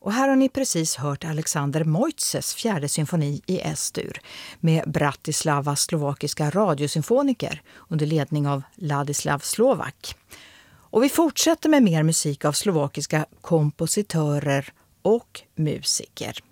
Och här har ni precis hört Alexander Mojtzes fjärde symfoni i S-dur med Bratislava slovakiska radiosymfoniker under ledning av Ladislav Slovak. Och vi fortsätter med mer musik av slovakiska kompositörer och musiker.